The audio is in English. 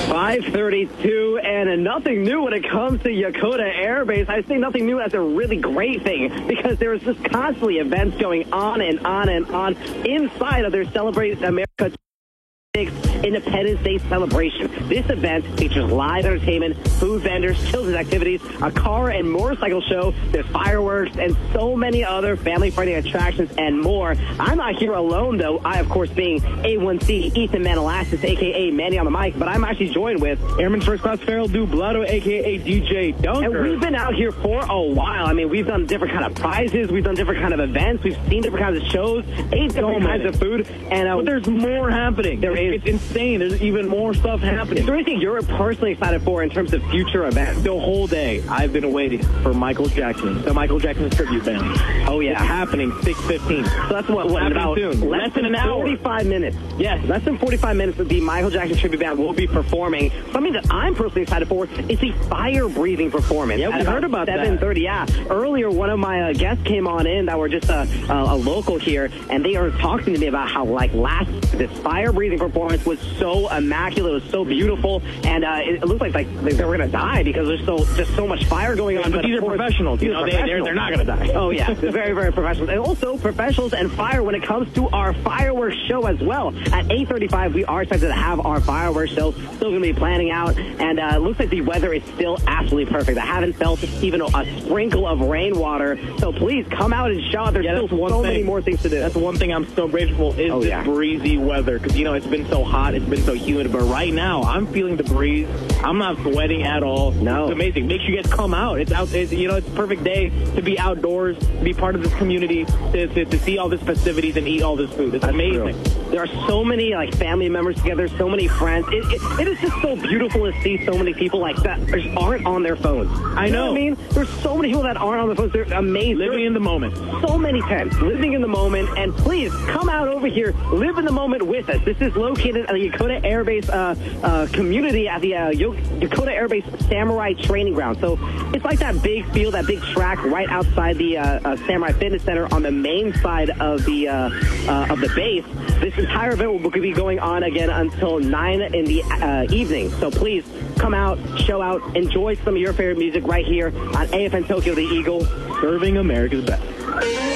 5:32, and nothing new when it comes to Yokota Air Base. I say nothing new as a really great thing because there's just constantly events going on and on and on inside of their Celebrate America Independence Day celebration. This event features live entertainment, food vendors, children's activities, a car and motorcycle show, there's fireworks, and so many other family-friendly attractions and more. I'm not here alone, though. I, of course, being A1C Ethan Manalassis, a.k.a. Manny on the mic, but I'm actually joined with Airman First Class Farrell Dublado, a.k.a. DJ Dunker. And we've been out here for a while. I mean, we've done different kind of prizes. We've done different kind of events. We've seen different kinds of shows, ate different kinds of food. And but there's more happening. It's insane. There's even more stuff happening. Is there anything you're personally excited for in terms of future events? The whole day, I've been waiting for Michael Jackson, the Michael Jackson tribute band. Oh, yeah. It's happening 6:15. So that's what about soon. Less than an hour. 45 minutes. Yes. Less than 45 minutes the Michael Jackson tribute band will be performing. Something that I'm personally excited for is the fire-breathing performance. Yeah, we heard about 7:30, yeah. Earlier, one of my guests came on in that were just a local here, and they are talking to me about how, this fire-breathing performance was so immaculate, it was so beautiful, and it looked like they were going to die because there's just so much fire going on. But these are professionals. They're not going to die. Oh, yeah. They're very, very professionals. And also professionals and fire when it comes to our fireworks show as well. At 8:35, we are expected to have our fireworks show. Still going to be planning out, and it looks like the weather is still absolutely perfect. I haven't felt even a sprinkle of rainwater, so please come out and shout. There's still so many more things to do. That's one thing I'm so grateful for is this breezy weather, because, it's been so hot, it's been so humid, but right now, I'm feeling the breeze. I'm not sweating at all. No. It's amazing. Make sure you guys come out. It's a perfect day to be outdoors, to be part of this community, to see all these festivities and eat all this food. It's amazing. True. There are so many family members together, so many friends. It is just so beautiful to see so many people that aren't on their phones. I know. You know what I mean? There's so many people that aren't on their phones. They're amazing. Living in the moment. So many times. Living in the moment. And please, come out over here. Live in the moment with us. This is located at the Yokota Air Base community at the Yokota Air Base Samurai Training Ground. So it's like that big field, that big track right outside the Samurai Fitness Center on the main side of the base. This entire event will be going on again until 9 in the evening. So please come out, show out, enjoy some of your favorite music right here on AFN Tokyo, the Eagle, serving America's best.